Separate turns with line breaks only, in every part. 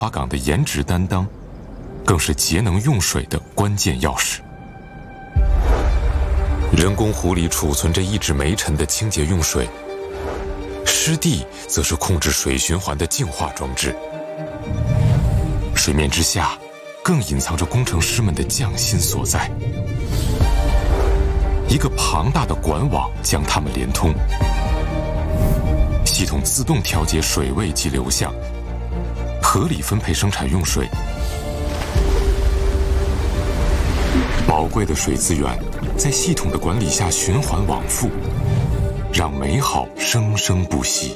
华港的颜值担当，更是节能用水的关键钥匙。人工湖里储存着抑制煤尘的清洁用水，湿地则是控制水循环的净化装置。水面之下，更隐藏着工程师们的匠心所在。一个庞大的管网将它们连通，系统自动调节水位及流向，合理分配生产用水。宝贵的水资源在系统的管理下循环往复，让美好生生不息。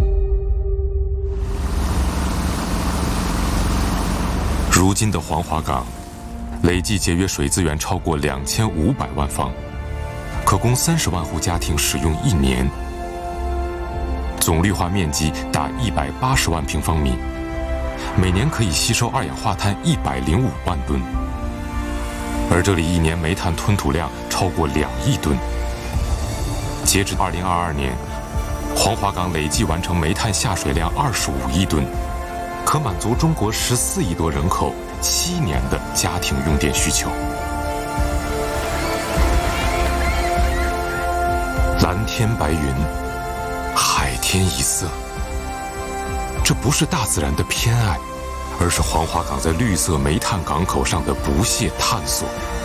如今的黄华港，累计节约水资源超过2500万方，可供30万户家庭使用1年，总绿化面积达180万平方米，每年可以吸收二氧化碳105万吨，而这里1年煤炭吞吐量超过2亿吨。截至2022年，黄华港累计完成煤炭下水量25亿吨，可满足中国14亿多人口7年的家庭用电需求。蓝天白云，海天一色，这不是大自然的偏爱，而是黄华港在绿色煤炭港口上的不懈探索。